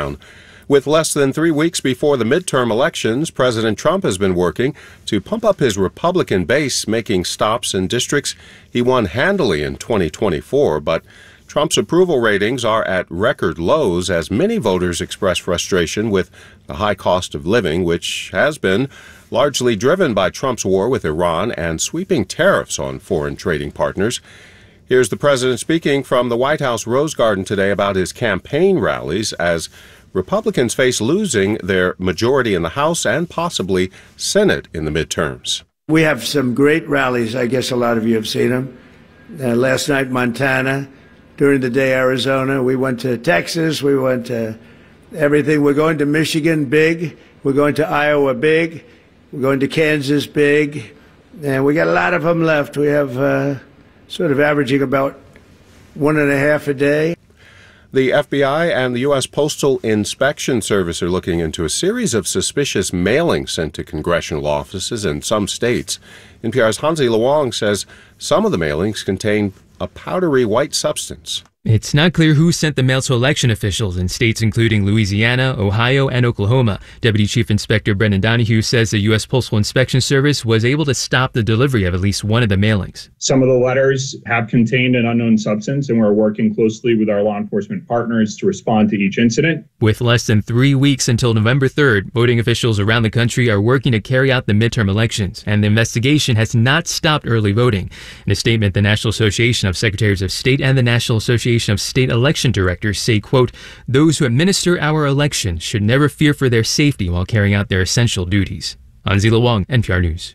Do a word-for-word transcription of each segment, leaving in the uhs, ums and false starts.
battleground. With less than three weeks before the midterm elections, President Trump has been working to pump up his Republican base, making stops in districts he won handily in twenty twenty-four. But Trump's approval ratings are at record lows as many voters express frustration with the high cost of living, which has been largely driven by Trump's war with Iran and sweeping tariffs on foreign trading partners. Here's the president speaking from the White House Rose Garden today about his campaign rallies as Republicans face losing their majority in the House and possibly Senate in the midterms. We have some great rallies. I guess a lot of you have seen them. Uh, last night, Montana. During the day, Arizona. We went to Texas. We went to everything. We're going to Michigan, big. We're going to Iowa, big. We're going to Kansas, big. And we got a lot of them left. We have uh, sort of averaging about one and a half a day. The F B I and the U S Postal Inspection Service are looking into a series of suspicious mailings sent to congressional offices in some states. N P R's Hansi Luong says some of the mailings contain a powdery white substance. It's not clear who sent the mail to election officials in states including Louisiana, Ohio, and Oklahoma. Deputy Chief Inspector Brendan Donahue says the U S Postal Inspection Service was able to stop the delivery of at least one of the mailings. Some of the letters have contained an unknown substance, and we're working closely with our law enforcement partners to respond to each incident. With less than three weeks until November third, voting officials around the country are working to carry out the midterm elections, and the investigation has not stopped early voting. In a statement, the National Association of Secretaries of State and the National Association of State Election Directors say, quote, "Those who administer our elections should never fear for their safety while carrying out their essential duties." Hansi Luong, N P R News.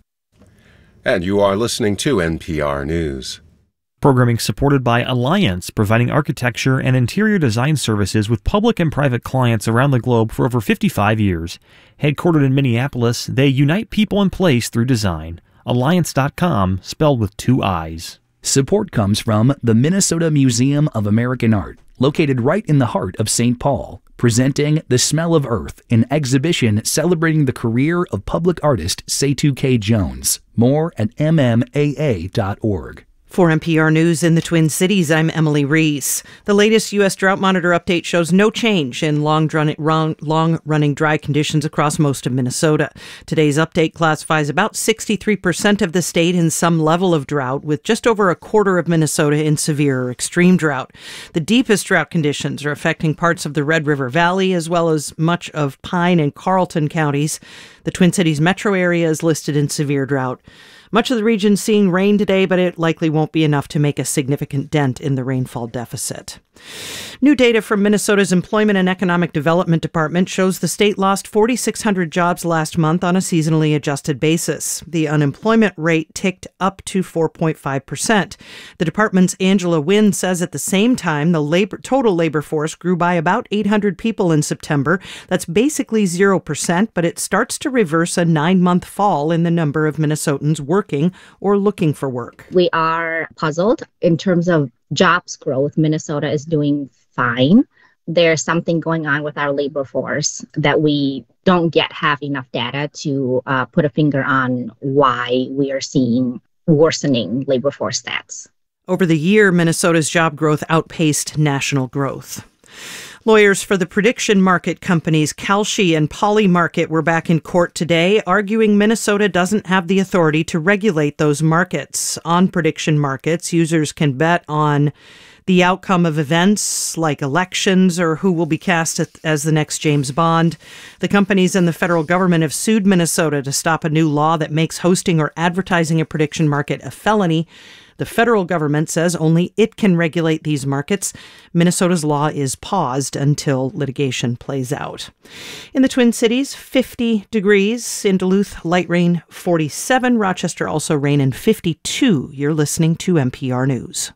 And you are listening to N P R News. Programming supported by Alliance, providing architecture and interior design services with public and private clients around the globe for over fifty-five years. Headquartered in Minneapolis, they unite people and place through design. Alliance dot com, spelled with two I's. Support comes from the Minnesota Museum of American Art, located right in the heart of Saint Paul, presenting The Smell of Earth, an exhibition celebrating the career of public artist Seytu K. Jones. More at M M A A dot org. For N P R News in the Twin Cities, I'm Emily Reese. The latest U S Drought Monitor update shows no change in long-running dry conditions across most of Minnesota. Today's update classifies about sixty-three percent of the state in some level of drought, with just over a quarter of Minnesota in severe or extreme drought. The deepest drought conditions are affecting parts of the Red River Valley, as well as much of Pine and Carlton counties. The Twin Cities metro area is listed in severe drought. Much of the region seeing rain today, but it likely won't be enough to make a significant dent in the rainfall deficit. New data from Minnesota's Employment and Economic Development Department shows the state lost four thousand six hundred jobs last month on a seasonally adjusted basis. The unemployment rate ticked up to four point five percent. The department's Angela Wynn says at the same time, the labor, total labor force grew by about eight hundred people in September. That's basically zero percent, but it starts to reverse a nine-month fall in the number of Minnesotans working or looking for work. We are puzzled in terms of jobs growth. Minnesota is doing fine. There's something going on with our labor force that we don't yet have enough data to uh, put a finger on why we are seeing worsening labor force stats. Over the year, Minnesota's job growth outpaced national growth. Lawyers for the prediction market companies Kalshi and Polymarket were back in court today, arguing Minnesota doesn't have the authority to regulate those markets. On prediction markets, users can bet on the outcome of events like elections or who will be cast as the next James Bond. The companies and the federal government have sued Minnesota to stop a new law that makes hosting or advertising a prediction market a felony. The federal government says only it can regulate these markets. Minnesota's law is paused until litigation plays out. In the Twin Cities, fifty degrees. In Duluth, light rain, forty-seven. Rochester, also rain, and fifty-two. You're listening to N P R News.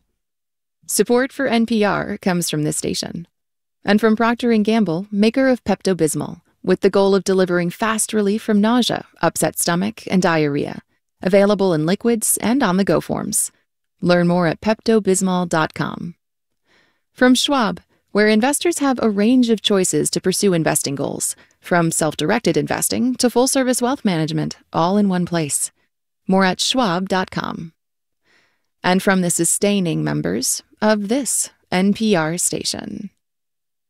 Support for N P R comes from this station. And from Procter and Gamble, maker of Pepto-Bismol, with the goal of delivering fast relief from nausea, upset stomach, and diarrhea. Available in liquids and on-the-go forms. Learn more at Pepto Bismol dot com. From Schwab, where investors have a range of choices to pursue investing goals, from self-directed investing to full-service wealth management, all in one place. More at Schwab dot com. And from the sustaining members of this N P R station.